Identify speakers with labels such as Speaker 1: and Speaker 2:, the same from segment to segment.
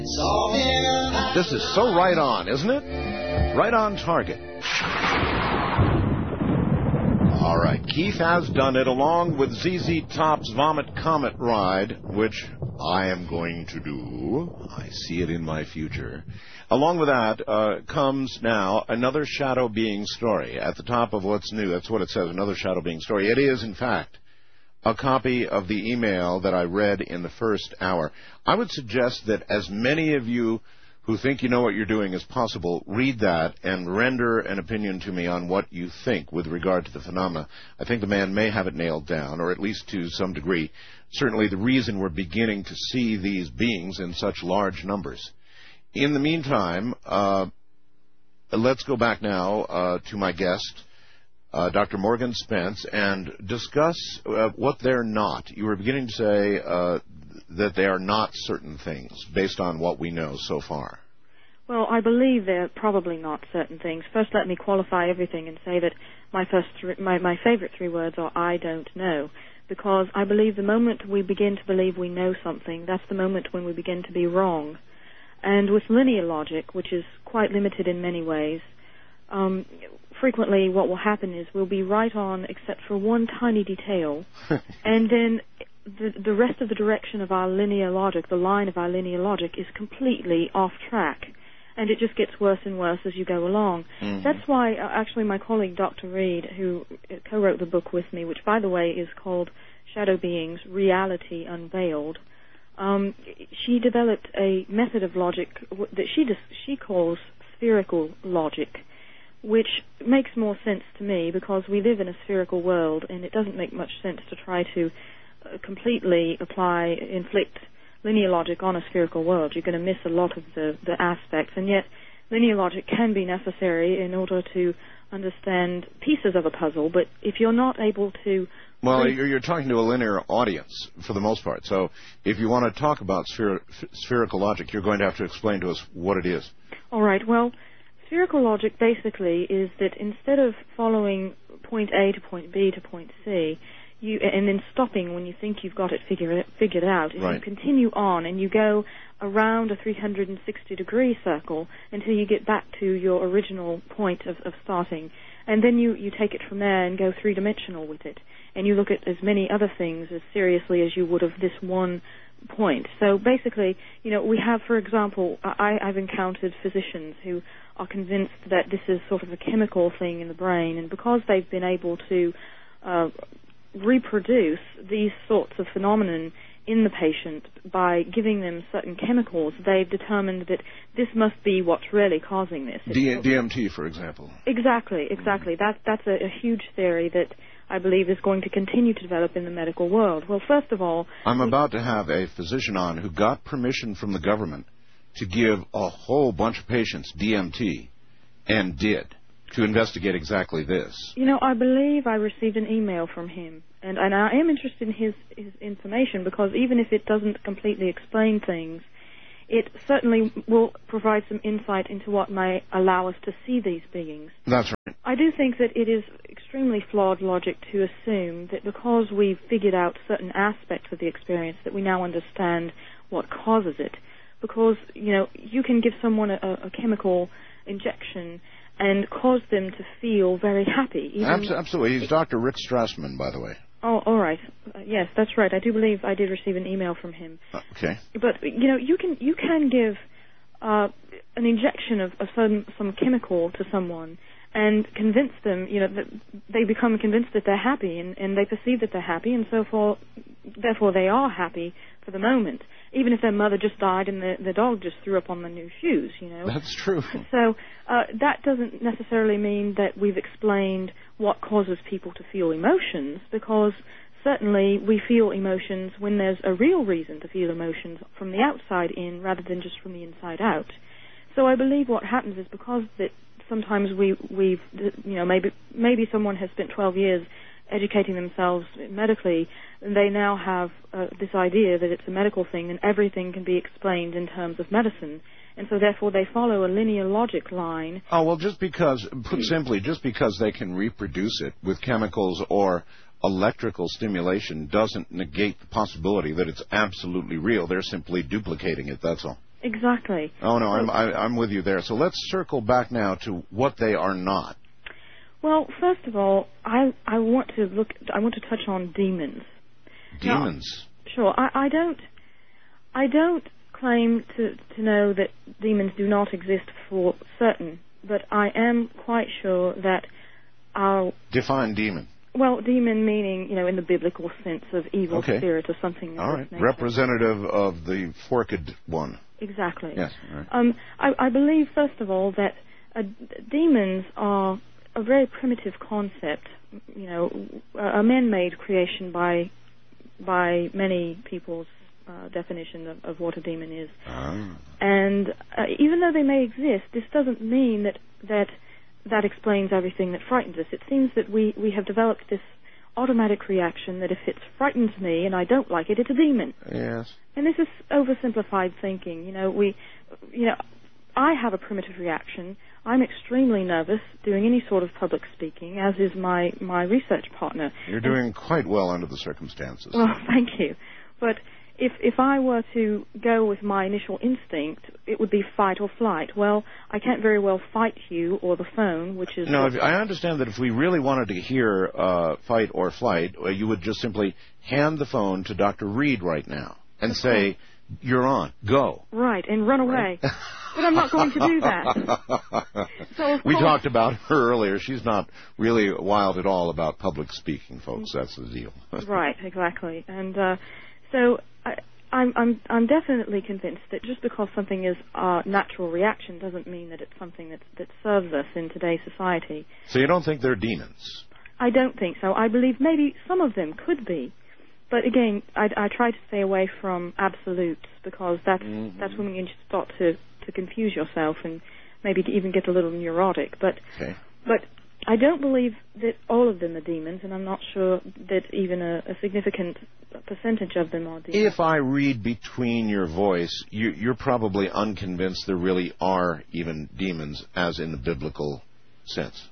Speaker 1: This is so right on, isn't it? Right on target. All right, Keith has done it along with ZZ Top's Vomit Comet Ride, which I am going to do. I see it in my future. Along with that comes now another Shadow Being story. At the top of what's new, that's what it says, another Shadow Being story. It is, in fact, a copy of the email that I read in the first hour. I would suggest that as many of you who think you know what you're doing as possible, read that and render an opinion to me on what you think with regard to the phenomena. I think the man may have it nailed down, or at least to some degree. Certainly the reason we're beginning to see these beings in such large numbers. In the meantime, let's go back now to my guest, Dr. Morgan Spence, and discuss what they're not. You were beginning to say that they are not certain things based on what we know so far.
Speaker 2: Well, I believe they're probably not certain things. First, let me qualify everything and say that my favorite three words are I don't know, because I believe the moment we begin to believe we know something, that's the moment when we begin to be wrong. And with linear logic, which is quite limited in many ways, frequently what will happen is we'll be right on except for one tiny detail, and then the rest of the direction of our linear logic, the line of our linear logic, is completely off track, and it just gets worse and worse as you go along. Mm-hmm. That's why, actually, my colleague Dr. Reed, who co-wrote the book with me, which, by the way, is called Shadow Beings, Reality Unveiled, she developed a method of logic that she calls spherical logic, which makes more sense to me because we live in a spherical world, and it doesn't make much sense to try to completely inflict linear logic on a spherical world. You're going to miss a lot of the aspects, and yet linear logic can be necessary in order to understand pieces of a puzzle, but if you're not able to...
Speaker 1: Well, you're talking to a linear audience for the most part, so if you want to talk about spherical logic, you're going to have to explain to us what it is.
Speaker 2: All right, well, spherical logic basically is that instead of following point A to point B to point C, and then stopping when you think you've got it figured out, if
Speaker 1: right.
Speaker 2: you continue on and you go around a 360-degree circle until you get back to your original point of starting, and then you take it from there and go three-dimensional with it, and you look at as many other things as seriously as you would of this one point. So basically, we have, for example, I've encountered physicians who are convinced that this is sort of a chemical thing in the brain, and because they've been able to reproduce these sorts of phenomenon in the patient by giving them certain chemicals, they've determined that this must be what's really causing this.
Speaker 1: DMT, for example.
Speaker 2: Exactly. That's a huge theory that I believe is going to continue to develop in the medical world. Well, first of all...
Speaker 1: I'm about to have a physician on who got permission from the government to give a whole bunch of patients DMT, and did, to investigate exactly this.
Speaker 2: I believe I received an email from him, and I am interested in his information, because even if it doesn't completely explain things, it certainly will provide some insight into what may allow us to see these beings.
Speaker 1: That's right.
Speaker 2: I do think that it is extremely flawed logic to assume that because we've figured out certain aspects of the experience that we now understand what causes it. Because, you can give someone a chemical injection and cause them to feel very happy.
Speaker 1: Absolutely. He's Dr. Rick Strassman, by the way.
Speaker 2: Oh, all right. Yes, that's right. I do believe I did receive an email from him.
Speaker 1: Okay.
Speaker 2: But, you can give an injection of some chemical to someone and convince them, that they become convinced that they're happy, and they perceive that they're happy, and therefore they are happy for the moment, even if their mother just died and the dog just threw up on the new shoes,
Speaker 1: That's true.
Speaker 2: So that doesn't necessarily mean that we've explained what causes people to feel emotions, because certainly we feel emotions when there's a real reason to feel emotions from the outside in rather than just from the inside out. So I believe what happens is because that sometimes we've maybe someone has spent 12 years educating themselves medically, and they now have this idea that it's a medical thing and everything can be explained in terms of medicine. And so therefore they follow a linear logic line.
Speaker 1: Oh, well, put simply, just because they can reproduce it with chemicals or electrical stimulation doesn't negate the possibility that it's absolutely real. They're simply duplicating it, that's all.
Speaker 2: Exactly.
Speaker 1: Oh, no, I'm with you there. So let's circle back now to what they are not.
Speaker 2: Well, first of all, I want to touch on demons.
Speaker 1: Demons?
Speaker 2: Now, sure. I don't claim to know that demons do not exist for certain, but I am quite sure that our...
Speaker 1: Define demon.
Speaker 2: Well, demon meaning, in the biblical sense of evil spirit or something.
Speaker 1: All right. Representative of the forked one.
Speaker 2: Exactly.
Speaker 1: Yes. All right.
Speaker 2: I believe, first of all, that demons are a very primitive concept, a man-made creation by many people's definition of what a demon is.
Speaker 1: Ah.
Speaker 2: And even though they may exist, this doesn't mean that explains everything that frightens us. It seems that we have developed this automatic reaction that if it frightens me and I don't like it, it's a demon.
Speaker 1: Yes.
Speaker 2: And this is oversimplified thinking. I have a primitive reaction. I'm extremely nervous doing any sort of public speaking, as is my research partner.
Speaker 1: You're doing quite well under the circumstances.
Speaker 2: Well, thank you. But if I were to go with my initial instinct, it would be fight or flight. Well, I can't very well fight you or the phone, which is...
Speaker 1: No, I understand that if we really wanted to hear fight or flight, you would just simply hand the phone to Dr. Reed right now and say, "You're on, go."
Speaker 2: Right, and run away. But I'm not going to do that. So
Speaker 1: we talked about her earlier. She's not really wild at all about public speaking, folks. That's the deal.
Speaker 2: Right, exactly. And so I'm definitely convinced that just because something is a natural reaction doesn't mean that it's something that serves us in today's society.
Speaker 1: So you don't think they're demons?
Speaker 2: I don't think so. I believe maybe some of them could be. But again, I try to stay away from absolutes because that's when you start to confuse yourself and maybe even get a little neurotic. But I don't believe that all of them are demons, and I'm not sure that even a significant percentage of them are demons.
Speaker 1: If I read between your voice, you're probably unconvinced there really are even demons, as in the biblical sense.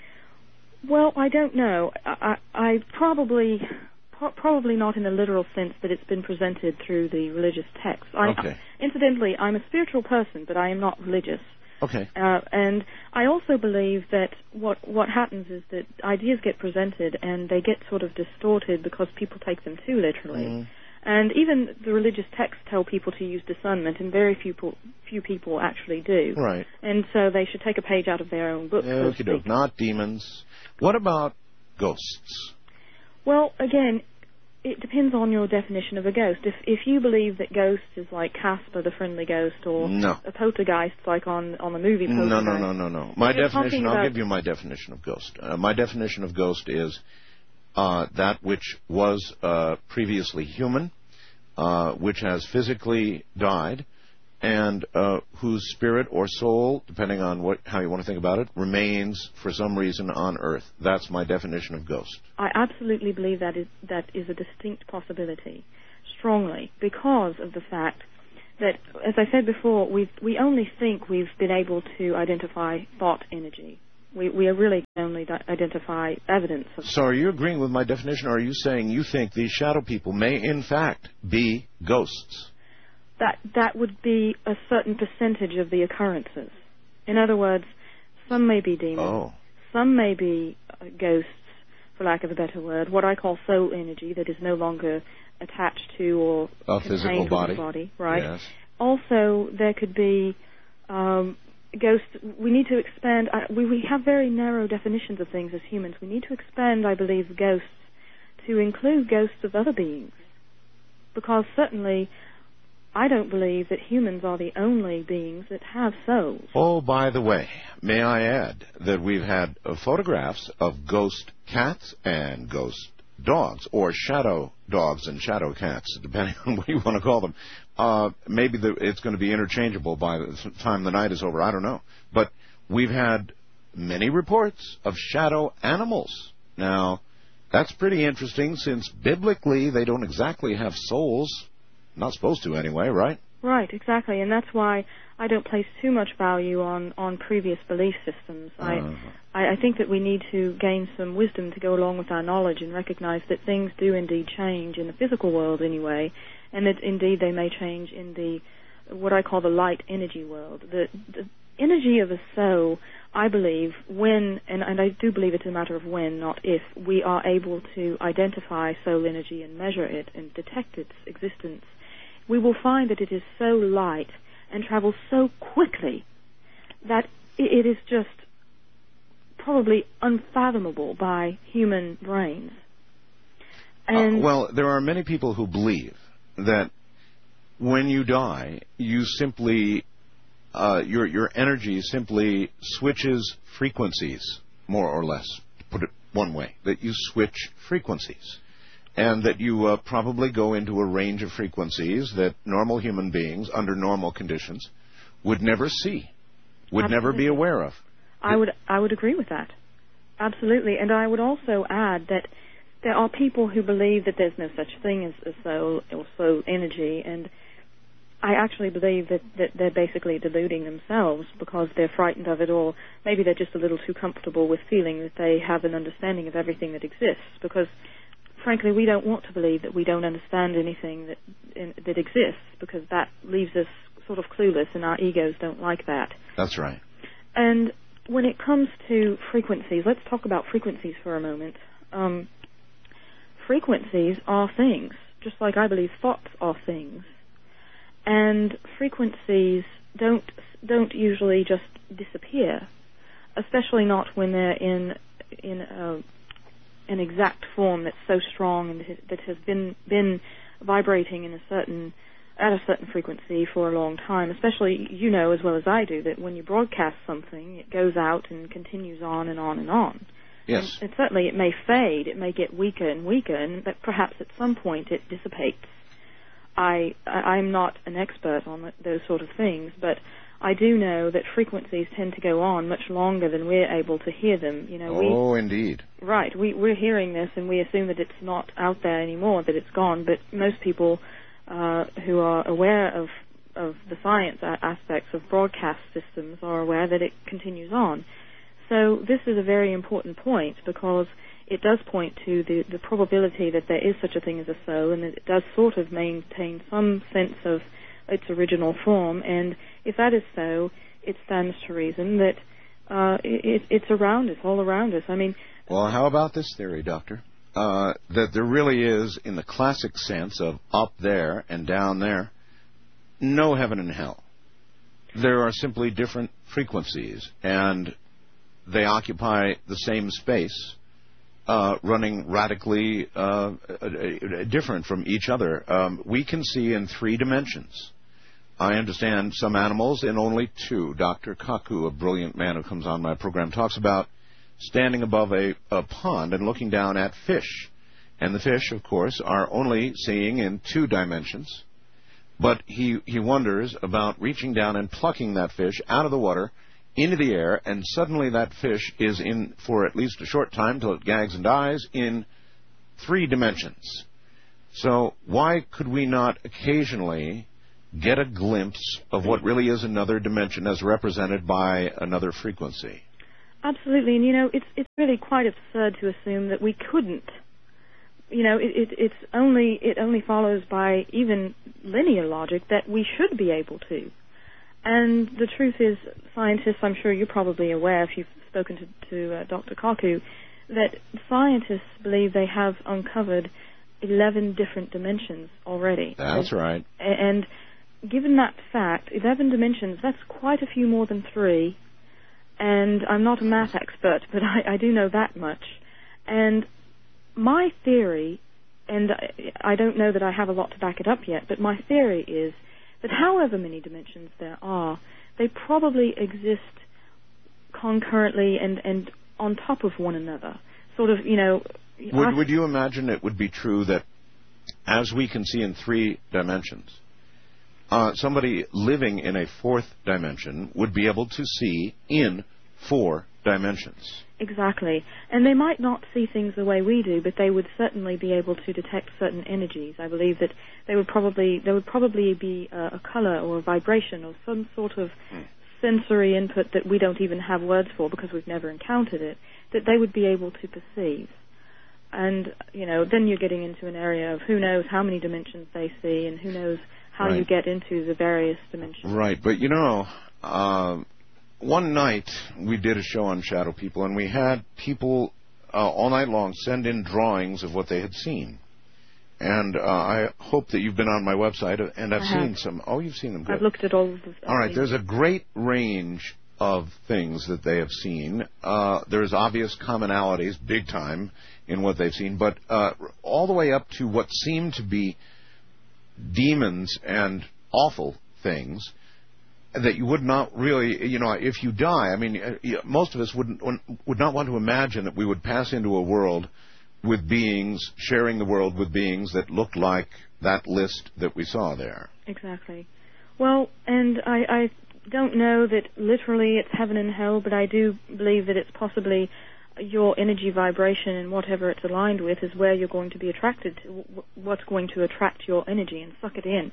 Speaker 2: Well, I don't know. I probably not in the literal sense that it's been presented through the religious text. Incidentally, I'm a spiritual person, but I am not religious.
Speaker 1: Okay.
Speaker 2: And I also believe that what happens is that ideas get presented and they get sort of distorted because people take them too literally. And even the religious texts tell people to use discernment, and very few people actually do.
Speaker 1: Right.
Speaker 2: And so they should take a page out of their own book.
Speaker 1: Okey-doke. Not demons. What about ghosts?
Speaker 2: Well, again, it depends on your definition of a ghost. If you believe that ghost is like Casper the Friendly Ghost or a poltergeist like on the movie Poltergeist.
Speaker 1: No. My definition, I'll give you my definition of ghost. My definition of ghost is that which was previously human, which has physically died, and whose spirit or soul, depending on how you want to think about it, remains for some reason on Earth. That's my definition of ghost. I
Speaker 2: absolutely believe that is a distinct possibility, strongly, because of the fact that, as I said before, we only think we've been able to identify thought energy. We really can only identify evidence.
Speaker 1: So are you agreeing with my definition, or are you saying you think these shadow people may, in fact, be ghosts?
Speaker 2: That would be a certain percentage of the occurrences. In other words, some may be demons, some may be ghosts, for lack of a better word, what I call soul energy that is no longer attached to or
Speaker 1: a physical body.
Speaker 2: The body, right?
Speaker 1: Yes.
Speaker 2: Also, there could be ghosts. We need to expand. We have very narrow definitions of things as humans. We need to expand, I believe, ghosts to include ghosts of other beings, because certainly I don't believe that humans are the only beings that have souls.
Speaker 1: Oh, by the way, may I add that we've had photographs of ghost cats and ghost dogs, or shadow dogs and shadow cats, depending on what you want to call them. Maybe it's going to be interchangeable by the time the night is over. I don't know. But we've had many reports of shadow animals. Now, that's pretty interesting, since biblically they don't exactly have souls. Not supposed to anyway, right?
Speaker 2: Right, exactly. And that's why I don't place too much value on previous belief systems. I think that we need to gain some wisdom to go along with our knowledge and recognize that things do indeed change in the physical world anyway, and that indeed they may change in the what I call the light energy world. The energy of a soul, I believe, when, and I do believe it's a matter of when, not if, we are able to identify soul energy and measure it and detect its existence, we will find that it is so light and travels so quickly that it is just probably unfathomable by human brains. And
Speaker 1: well, there are many people who believe that when you die, you simply, your energy simply switches frequencies, more or less, to put it one way, that you switch frequencies, and that you probably go into a range of frequencies that normal human beings, under normal conditions, would never see, would never be aware of.
Speaker 2: I would agree with that. Absolutely. And I would also add that there are people who believe that there's no such thing as a soul or soul energy, and I actually believe that they're basically deluding themselves because they're frightened of it, or maybe they're just a little too comfortable with feeling that they have an understanding of everything that exists, because frankly we don't want to believe that we don't understand anything that exists, because that leaves us sort of clueless, and our egos don't like that.
Speaker 1: That's right.
Speaker 2: And when it comes to frequencies, let's talk about frequencies for a moment. Frequencies are things, just like I believe thoughts are things. And frequencies don't usually just disappear, especially not when they're in an exact form that's so strong and that has been vibrating at a certain frequency for a long time. Especially, you know as well as I do that when you broadcast something, it goes out and continues on and on and on.
Speaker 1: Yes.
Speaker 2: And certainly it may fade, it may get weaker and weaker, and that perhaps at some point it dissipates. I'm not an expert on those sort of things, but I do know that frequencies tend to go on much longer than we're able to hear them. You know,
Speaker 1: indeed.
Speaker 2: Right. We're hearing this, and we assume that it's not out there anymore, that it's gone. But most people who are aware of the science aspects of broadcast systems are aware that it continues on. So this is a very important point, because it does point to the probability that there is such a thing as a soul, and that it does sort of maintain some sense of its original form. And if that is so, it stands to reason that it's around us, all around us. I mean...
Speaker 1: Well, how about this theory, Doctor? That there really is, in the classic sense of up there and down there, no heaven and hell. There are simply different frequencies, and they occupy the same space, running radically different from each other. We can see in 3 dimensions. I understand some animals in only 2. Dr. Kaku, a brilliant man who comes on my program, talks about standing above a pond and looking down at fish. And the fish, of course, are only seeing in 2 dimensions. But he wonders about reaching down and plucking that fish out of the water into the air, and suddenly that fish is in, for at least a short time till it gags and dies, in 3 dimensions. So why could we not occasionally get a glimpse of what really is another dimension as represented by another frequency?
Speaker 2: Absolutely, and you know, it's really quite absurd to assume that we couldn't. You know, it only follows by even linear logic that we should be able to. And the truth is, scientists, I'm sure you're probably aware if you've spoken to Dr. Kaku, that scientists believe they have uncovered 11 different dimensions already.
Speaker 1: That's right.
Speaker 2: And given that fact, 11 dimensions, that's quite a few more than 3. And I'm not a math expert, but I do know that much. And my theory, and I don't know that I have a lot to back it up yet, but my theory is that however many dimensions there are, they probably exist concurrently and on top of one another. Sort of, you know...
Speaker 1: Would you imagine it would be true that as we can see in 3 dimensions, somebody living in a 4th dimension would be able to see in 4 dimensions?
Speaker 2: Exactly. And they might not see things the way we do, but they would certainly be able to detect certain energies. I believe that there would probably be a color or a vibration or some sort of sensory input that we don't even have words for because we've never encountered it, that they would be able to perceive. And, you know, then you're getting into an area of who knows how many dimensions they see and who knows how you get into the various dimensions.
Speaker 1: Right, but one night we did a show on shadow people, and we had people all night long send in drawings of what they had seen. And I hope that you've been on my website, and I've seen some. Oh, you've seen them. Good.
Speaker 2: I've looked at all of them.
Speaker 1: All right, there's a great range of things that they have seen. There's obvious commonalities, big time, in what they've seen, but all the way up to what seem to be demons and awful things that you would not really, if you die, I mean, most of us would not want to imagine that we would pass into a world with beings, sharing the world with beings that looked like that list that we saw there.
Speaker 2: Exactly. Well, and I don't know that literally it's heaven and hell, but I do believe that it's possibly your energy vibration and whatever it's aligned with is where you're going to be attracted to, what's going to attract your energy and suck it in.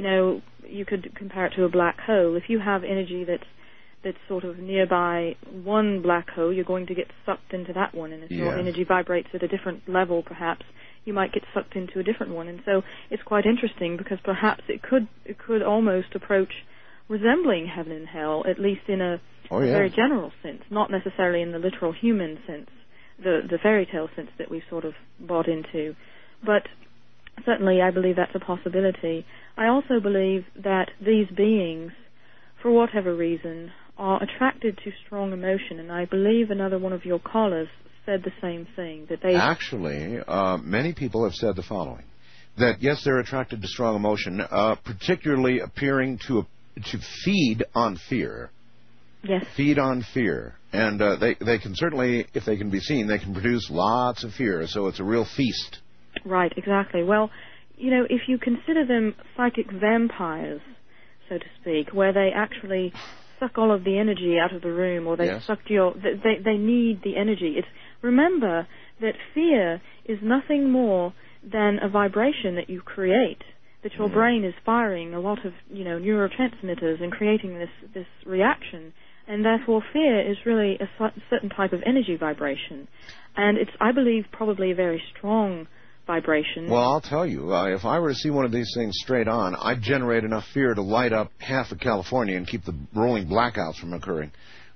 Speaker 2: You could compare it to a black hole. If you have energy that's sort of nearby one black hole, you're going to get sucked into that one, and if your energy vibrates at a different level, perhaps, you might get sucked into a different one. And so it's quite interesting because perhaps it could almost approach resembling heaven and hell, at least in a very general sense, not necessarily in the literal human sense, the fairy tale sense that we've sort of bought into. But certainly I believe that's a possibility. I also believe that these beings, for whatever reason, are attracted to strong emotion, and I believe another one of your callers said the same thing. That they
Speaker 1: actually, many people have said the following: that yes, they're attracted to strong emotion, particularly appearing to feed on fear.
Speaker 2: Yes.
Speaker 1: Feed on fear, and they can certainly, if they can be seen, they can produce lots of fear. So it's a real feast. Right.
Speaker 2: Exactly. Well, if you consider them psychic vampires, so to speak, where they actually suck all of the energy out of the room, or they suck they need the energy. Remember that fear is nothing more than a vibration that you create, that your brain is firing a lot of neurotransmitters and creating this reaction, and therefore fear is really a certain type of energy vibration, and it's, I believe, probably a very strong vibration.
Speaker 1: Well, I'll tell you, if I were to see one of these things straight on, I'd generate enough fear to light up half of California and keep the rolling blackouts from occurring.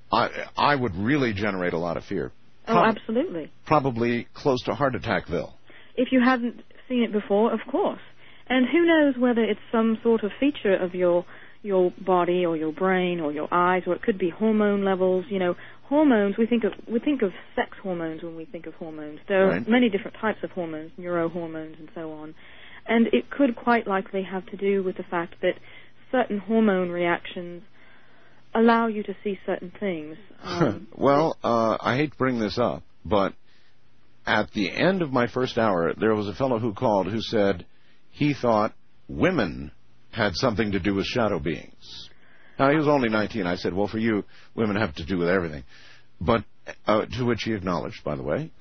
Speaker 1: I would really generate a lot of fear.
Speaker 2: Absolutely.
Speaker 1: Probably close to heart attackville.
Speaker 2: If you hadn't seen it before, of course. And who knows whether it's some sort of feature of your body or your brain or your eyes, or it could be hormone levels. Hormones, we think of sex hormones when we think of hormones. There are many different types of hormones, neurohormones and so on. And it could quite likely have to do with the fact that certain hormone reactions allow you to see certain things.
Speaker 1: Well, I hate to bring this up, but at the end of my first hour, there was a fellow who called who said he thought women had something to do with shadow beings. Now, he was only 19. I said, well, for you, women have to do with everything. But to which he acknowledged, by the way.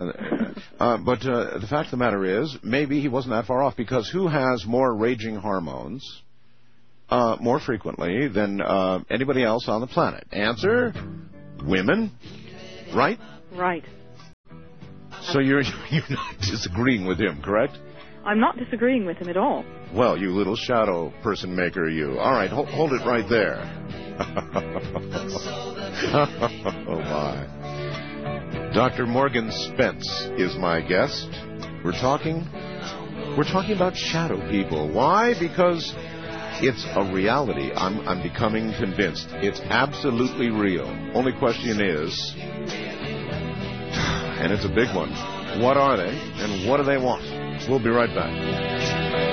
Speaker 1: But the fact of the matter is, maybe he wasn't that far off, because who has more raging hormones more frequently than anybody else on the planet? Answer, women, right?
Speaker 2: Right.
Speaker 1: So you're not disagreeing with him, correct?
Speaker 2: I'm not disagreeing with him at all.
Speaker 1: Well, you little shadow person maker, you. All right, hold it right there. Oh, my. Dr. Morgan Spence is my guest. We're talking about shadow people. Why? Because it's a reality. I'm becoming convinced. It's absolutely real. Only question is, and it's a big one, what are they and what do they want? We'll be right back.